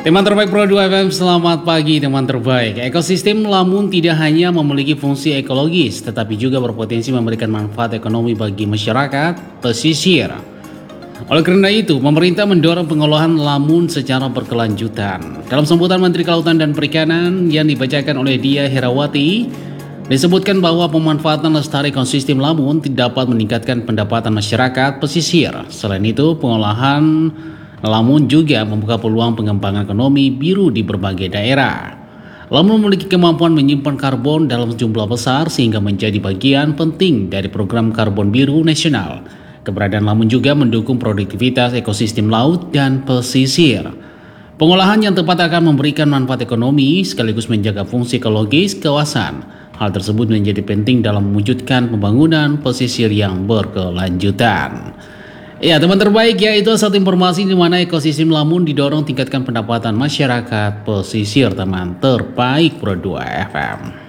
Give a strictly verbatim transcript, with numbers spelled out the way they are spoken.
Teman terbaik Pro dua F M, selamat pagi teman terbaik. Ekosistem Lamun tidak hanya memiliki fungsi ekologis, tetapi juga berpotensi memberikan manfaat ekonomi bagi masyarakat pesisir. Oleh karena itu, pemerintah mendorong pengolahan Lamun secara berkelanjutan. Dalam sambutan Menteri Kelautan dan Perikanan yang dibacakan oleh Dia Herawati, disebutkan bahwa pemanfaatan lestari ekosistem Lamun dapat meningkatkan pendapatan masyarakat pesisir. Selain itu, pengolahan Lamun juga membuka peluang pengembangan ekonomi biru di berbagai daerah. Lamun memiliki kemampuan menyimpan karbon dalam jumlah besar sehingga menjadi bagian penting dari program karbon biru nasional. Keberadaan Lamun juga mendukung produktivitas ekosistem laut dan pesisir. Pengolahan yang tepat akan memberikan manfaat ekonomi sekaligus menjaga fungsi ekologis kawasan. Hal tersebut menjadi penting dalam mewujudkan pembangunan pesisir yang berkelanjutan. Ya, teman terbaik, ya itu satu informasi di mana ekosistem Lamun didorong tingkatkan pendapatan masyarakat pesisir, teman terbaik Pro dua F M.